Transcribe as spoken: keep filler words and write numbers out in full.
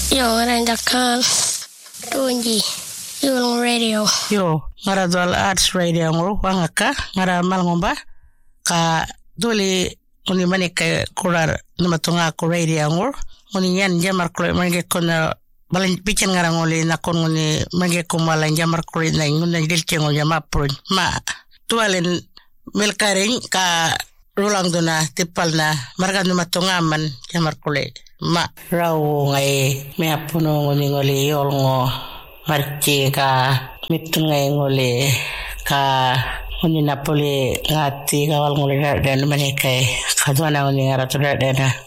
Yo, randakan tunji. Yulong radio. Yo, ngara dol arts radio ngoro wangaka ngara mal ngomba ka doli uni mani ka kurar numatunga ko radio ngoro uni yan jamar ko mangi kona balan pichen ngara ngoli na kon uni mangi ko malan jamar ko na nguna dilche ngo jama pro ma tualen melkaring ka rulang dona tipal na marga numatunga man jamar ko ma raw ngai me apuno ngoni ngoli yol ngo marci ka mitungay ngoli ka ngoni napoli ngati kawal ngoli dan mereka kadwana ngoni ngara tuda dana